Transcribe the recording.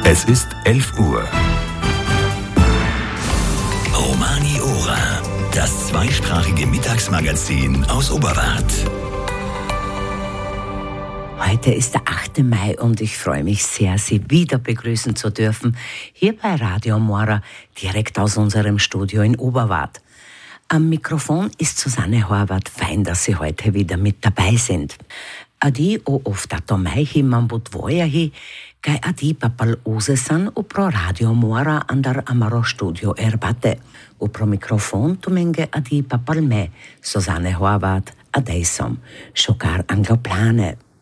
Es ist 11 Uhr. Romani Ora, das zweisprachige Mittagsmagazin aus Oberwart. Heute ist der 8. Mai und ich freue mich sehr, Sie wieder begrüßen zu dürfen, hier bei Radio Mora, direkt aus unserem Studio in Oberwart. Am Mikrofon ist Susanne Horvath. Fein, dass Sie heute wieder mit dabei sind. Adi o oftato mai hi mambut voja hi, kai adi papal usesan u pro Radio Mora andar amaro studio erbate. U pro mikrofon tumenge adi papal me, Susanne Horvath, adeisom, šokar angloplane.